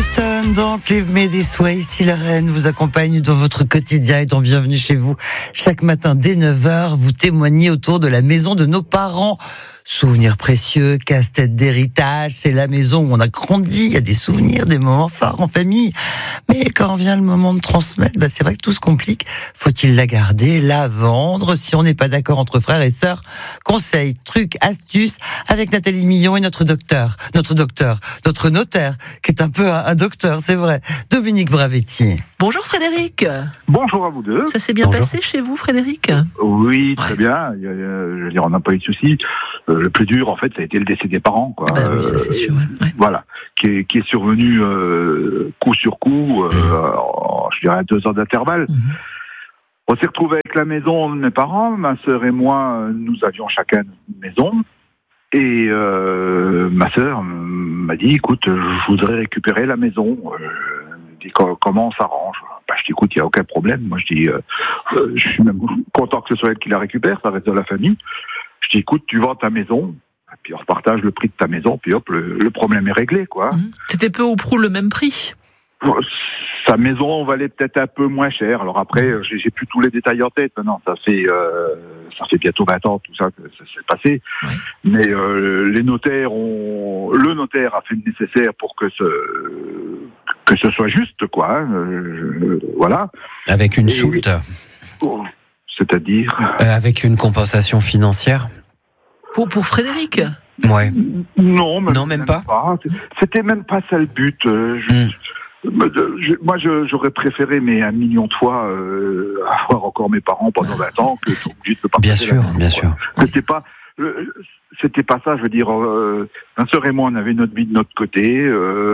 Houston, donc Live Me This Way. Si la reine vous accompagne dans votre quotidien et dans Bienvenue chez vous, chaque matin dès 9h, vous témoignez autour de la maison de nos parents. Souvenirs précieux, casse-tête d'héritage, c'est la maison où on a grandi, il y a des souvenirs, des moments forts en famille. Mais quand vient le moment de transmettre, c'est vrai que tout se complique. Faut-il la garder, la vendre, si on n'est pas d'accord entre frères et sœurs? Conseils, trucs, astuces, avec Nathalie Millon et notre notaire, qui est un peu un docteur, c'est vrai, Dominique Bravetti. Bonjour Frédéric. Bonjour à vous deux. Ça s'est bien passé chez vous, Frédéric? Oui, très bien. Je veux dire, on n'a pas eu de soucis. Le plus dur, en fait, ça a été le décès des parents, quoi. Oui, ça c'est sûr. Ouais. Voilà, qui est survenu coup sur coup, je dirais à 2 heures d'intervalle. On s'est retrouvés avec la maison de mes parents. Ma sœur et moi, nous avions chacun une maison. Et ma sœur m'a dit, écoute, je voudrais récupérer la maison. Je dis, comment on s'arrange? Je dis, écoute, il n'y a aucun problème. Moi, je dis, je suis même content que ce soit elle qui la récupère, ça reste de la famille. Je dis, écoute, tu vends ta maison, puis on repartage le prix de ta maison, puis hop, le problème est réglé, quoi. C'était peu ou prou le même prix? Sa maison valait peut-être un peu moins cher. Alors après, j'ai plus tous les détails en tête. Non, ça fait bientôt 20 ans, tout ça, que ça s'est passé. Ouais. Mais le notaire a fait le nécessaire pour que ce soit juste, quoi. Voilà. Avec une soulte. C'est-à-dire avec une compensation financière. Pour Frédéric? Ouais. Non, même pas. C'était même pas ça le but. Moi, j'aurais préféré, mais 1 million de fois, avoir encore mes parents pendant 20 ans que juste de partager. Bien sûr. C'était pas ça. Je veux dire, ma sœur et moi, on avait notre vie de notre côté,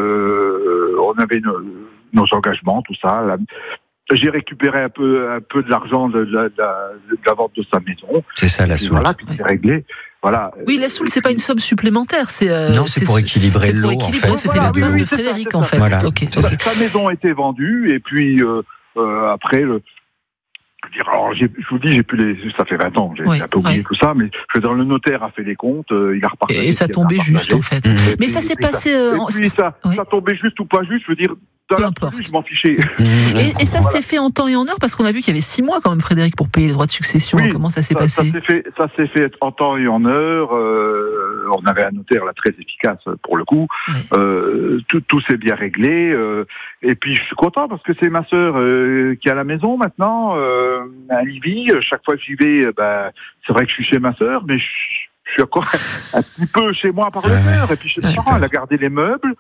on avait nos engagements, tout ça. J'ai récupéré un peu de l'argent de la vente de sa maison. C'est ça la soulte. Voilà, puis c'est réglé. Voilà. Oui, la soulte, c'est pas une somme supplémentaire. Non, c'est pour équilibrer le lot, en fait. C'était la demande de Frédéric, en fait. Voilà. Okay. Sa maison a été vendue, et puis après, alors, je vous dis, ça fait 20 ans, j'ai un peu oublié tout ça, mais je veux dire, le notaire a fait les comptes, il a repartagé. Et ça tombait juste, en fait. Mais ça s'est passé. Ça tombait juste ou pas juste, je veux dire. Peu importe. Je m'en fichais. Et ça s'est fait en temps et en heure, parce qu'on a vu qu'il y avait 6 mois quand même, Frédéric, pour payer les droits de succession. Oui, comment ça s'est passé? Ça s'est fait en temps et en heure. On avait un notaire là très efficace pour le coup. Oui. Tout s'est bien réglé. Et puis je suis content parce que c'est ma sœur qui est à la maison maintenant, à Livy. Chaque fois que j'y vais, c'est vrai que je suis chez ma sœur, mais je suis encore un petit peu chez moi par le cœur. Et puis chez mes parents, elle a gardé les meubles.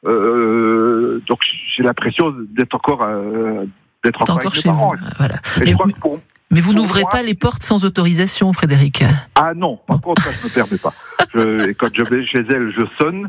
Donc j'ai l'impression d'être encore avec chez mes parents. Vous. Voilà. Mais vous n'ouvrez pas les portes sans autorisation, Frédéric? Ah non, par contre, ça, je ne me permets pas. Quand je vais chez elle, je sonne.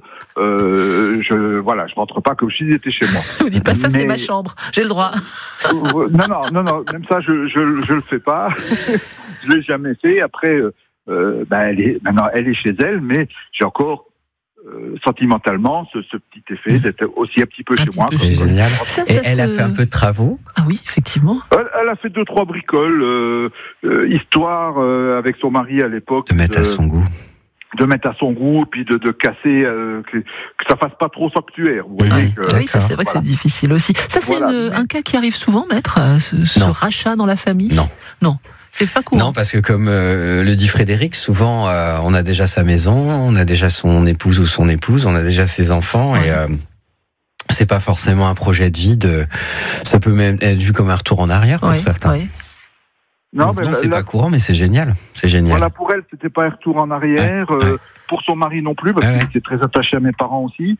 Je rentre pas comme si j'étais chez moi. Vous dites pas ça, c'est ma chambre, j'ai le droit. Non, même ça, je le fais pas. Je l'ai jamais fait. Après, elle est chez elle, mais j'ai encore sentimentalement ce petit effet d'être aussi un petit peu chez moi. C'est génial. Et elle a fait un peu de travaux. Ah oui, effectivement. Elle a fait 2-3 bricoles, histoire avec son mari à l'époque. De mettre à son goût. De mettre à son goût, puis de casser, que ça fasse pas trop sanctuaire. Vous voyez oui, ça c'est vrai que c'est difficile aussi. Ça c'est un cas qui arrive souvent, maître, ce rachat dans la famille? Non. C'est pas courant. Non, parce que comme le dit Frédéric, souvent on a déjà sa maison, on a déjà son épouse ou son épouse, on a déjà ses enfants et c'est pas forcément un projet de vie. Ça peut même être vu comme un retour en arrière pour certains. Oui. Non, c'est pas courant, mais c'est génial. C'est génial. Voilà, pour elle, c'était pas un retour en arrière. Pour son mari non plus, parce qu'il était très attaché à mes parents aussi.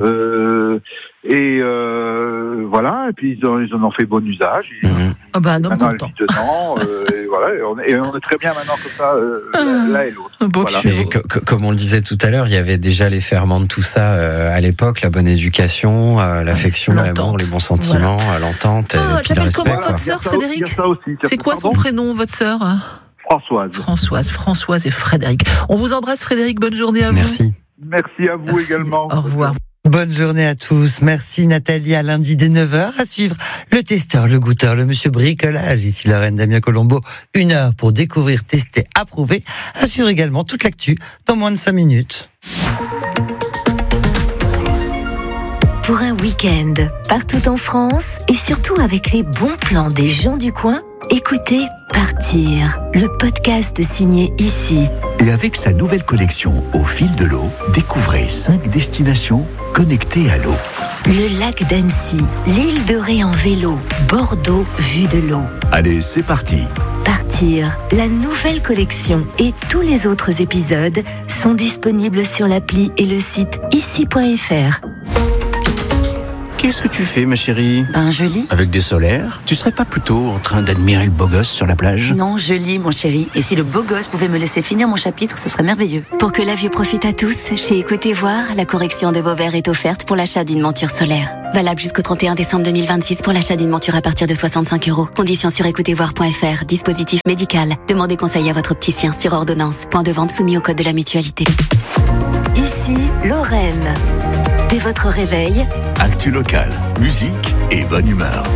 Voilà, et puis ils en ont fait bon usage. Un homme content. Et on est très bien maintenant comme ça, l'un et l'autre. Mais comme on le disait tout à l'heure, il y avait déjà les ferments de tout ça à l'époque, la bonne éducation, l'affection, l'amour, les bons sentiments, l'entente. Elle s'appelle comment votre sœur, Frédéric? C'est quoi son prénom, votre sœur? Françoise et Frédéric. On vous embrasse, Frédéric. Bonne journée à vous. Merci. Merci à vous également. Au revoir. Bonne journée à tous. Merci Nathalie. À lundi dès 9h. À suivre le testeur, le goûteur, le monsieur bricolage. Ici la reine Damien Colombo. 1 heure pour découvrir, tester, approuver. À suivre également toute l'actu dans moins de 5 minutes. pour un week-end, partout en France et surtout avec les bons plans des gens du coin, écoutez Partir, le podcast signé Ici. Et avec sa nouvelle collection Au fil de l'eau, découvrez 5 destinations connectées à l'eau. Le lac d'Annecy, l'île de Ré en vélo, Bordeaux vue de l'eau. Allez, c'est parti. Partir, la nouvelle collection et tous les autres épisodes sont disponibles sur l'appli et le site ici.fr. Qu'est-ce que tu fais, ma chérie ? Je lis. Avec des solaires ? Tu serais pas plutôt en train d'admirer le beau gosse sur la plage ? Non, je lis, mon chéri. Et si le beau gosse pouvait me laisser finir mon chapitre, ce serait merveilleux. Pour que la vue profite à tous, chez Écoutez Voir, la correction de vos verres est offerte pour l'achat d'une monture solaire. Valable jusqu'au 31 décembre 2026 pour l'achat d'une monture à partir de 65 €. Conditions sur écoutezvoir.fr. Dispositif médical. Demandez conseil à votre opticien sur ordonnance. Point de vente soumis au code de la mutualité. Ici, Lorraine. Dès votre réveil, Actu locale, musique et bonne humeur.